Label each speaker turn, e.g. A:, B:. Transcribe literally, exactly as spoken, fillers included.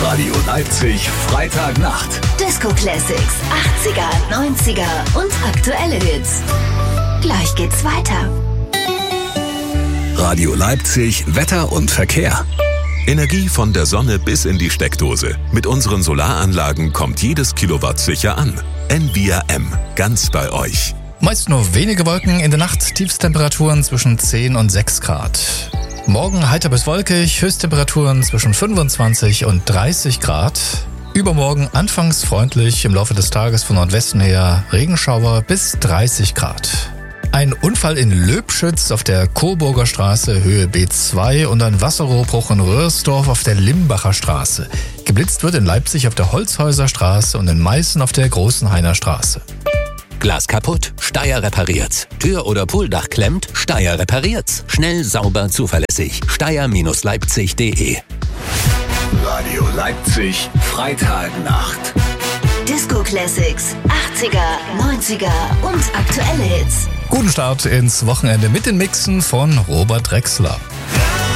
A: Radio Leipzig, Freitagnacht.
B: Disco Classics, achtziger, neunziger und aktuelle Hits. Gleich geht's weiter.
A: Radio Leipzig, Wetter und Verkehr.
C: Energie von der Sonne bis in die Steckdose. Mit unseren Solaranlagen kommt jedes Kilowatt sicher an. N V R M, ganz bei euch.
D: Meist nur wenige Wolken, in der Nacht Tiefstemperaturen zwischen zehn und sechs Grad. Morgen heiter bis wolkig, Höchsttemperaturen zwischen fünfundzwanzig und dreißig Grad. Übermorgen anfangs freundlich, im Laufe des Tages von Nordwesten her Regenschauer bis dreißig Grad. Ein Unfall in Löbschütz auf der Coburger Straße, Höhe B zwei und ein Wasserrohrbruch in Röhrsdorf auf der Limbacher Straße. Geblitzt wird in Leipzig auf der Holzhäuser Straße und in Meißen auf der Großenhainer Straße.
E: Glas kaputt? Steyr repariert's. Tür oder Pooldach klemmt? Steyr repariert's. Schnell, sauber, zuverlässig. Steyr Leipzig punkt de.
A: Radio Leipzig, Freitagnacht.
B: Disco Classics, achtziger, neunziger und aktuelle Hits.
D: Guten Start ins Wochenende mit den Mixen von Robert Drexler.